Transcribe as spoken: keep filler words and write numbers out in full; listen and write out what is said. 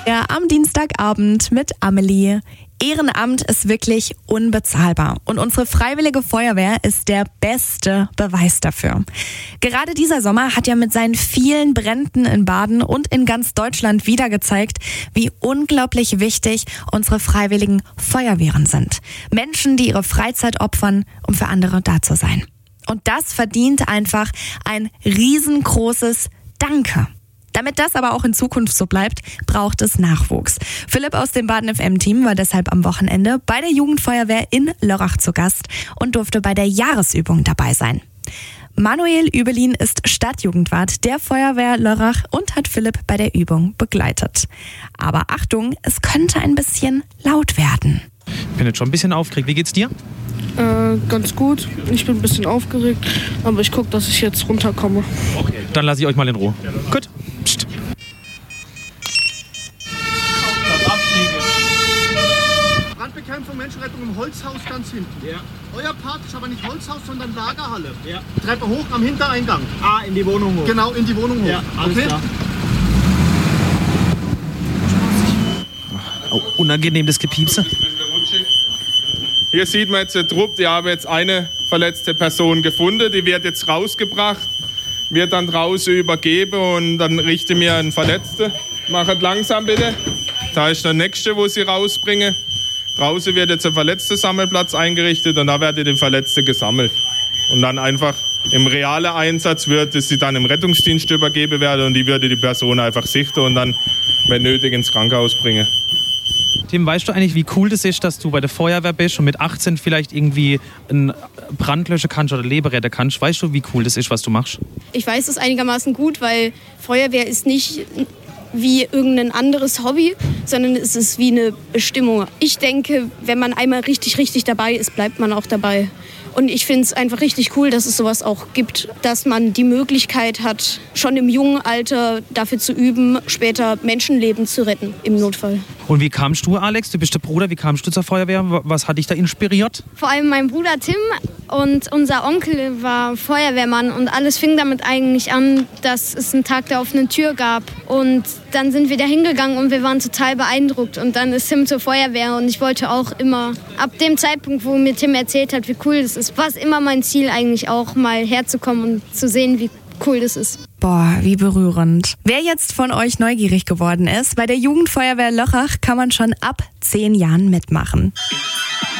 Ja, am Dienstagabend mit Amelie. Ehrenamt ist wirklich unbezahlbar und unsere Freiwillige Feuerwehr ist der beste Beweis dafür. Gerade dieser Sommer hat ja mit seinen vielen Bränden in Baden und in ganz Deutschland wieder gezeigt, wie unglaublich wichtig unsere Freiwilligen Feuerwehren sind. Menschen, die ihre Freizeit opfern, um für andere da zu sein. Und das verdient einfach ein riesengroßes Danke. Damit das aber auch in Zukunft so bleibt, braucht es Nachwuchs. Philipp aus dem Baden F M-Team war deshalb am Wochenende bei der Jugendfeuerwehr in Lörrach zu Gast und durfte bei der Jahresübung dabei sein. Manuel Übelin ist Stadtjugendwart der Feuerwehr Lörrach und hat Philipp bei der Übung begleitet. Aber Achtung, es könnte ein bisschen laut werden. Ich bin jetzt schon ein bisschen aufgeregt. Wie geht's dir? Äh, ganz gut. Ich bin ein bisschen aufgeregt, aber ich gucke, dass ich jetzt runterkomme. Okay, dann lasse ich euch mal in Ruhe. Gut. Psst. Brandbekämpfung, Menschenrettung im Holzhaus ganz hinten. Ja. Euer Part ist aber nicht Holzhaus, sondern Lagerhalle. Ja. Treppe hoch am Hintereingang. Ah, in die Wohnung hoch. Genau, in die Wohnung hoch. Ja, alles okay? klar. Oh, unangenehm das Gepiepse. Hier sieht man jetzt den Trupp, die haben jetzt eine verletzte Person gefunden, die wird jetzt rausgebracht, wird dann draußen übergeben und dann richte mir einen Verletzten. Machet langsam bitte. Da ist der nächste, wo sie rausbringen. Draußen wird jetzt ein Verletzte-Sammelplatz eingerichtet und da wird den Verletzte gesammelt. Und dann einfach im realen Einsatz wird sie dann im Rettungsdienst übergeben werden und die würde die Person einfach sichten und dann, wenn nötig, ins Krankenhaus bringen. Tim, weißt du eigentlich, wie cool das ist, dass du bei der Feuerwehr bist und mit achtzehn vielleicht irgendwie einen Brand löschen kannst oder Leben retten kannst? Weißt du, wie cool das ist, was du machst? Ich weiß es einigermaßen gut, weil Feuerwehr ist nicht wie irgendein anderes Hobby, sondern es ist wie eine Bestimmung. Ich denke, wenn man einmal richtig, richtig dabei ist, bleibt man auch dabei. Und ich finde es einfach richtig cool, dass es sowas auch gibt, dass man die Möglichkeit hat, schon im jungen Alter dafür zu üben, später Menschenleben zu retten im Notfall. Und wie kamst du, Alex? Du bist der Bruder. Wie kamst du zur Feuerwehr? Was hat dich da inspiriert? Vor allem mein Bruder Tim und unser Onkel war Feuerwehrmann. Und alles fing damit eigentlich an, dass es einen Tag der offenen Tür gab. Und dann sind wir da hingegangen und wir waren total beeindruckt. Und dann ist Tim zur Feuerwehr und ich wollte auch immer, ab dem Zeitpunkt, wo mir Tim erzählt hat, wie cool das ist, war es immer mein Ziel eigentlich auch mal herzukommen und zu sehen, wie cool das ist. Boah, wie berührend. Wer jetzt von euch neugierig geworden ist, bei der Jugendfeuerwehr Lörrach kann man schon ab zehn Jahren mitmachen.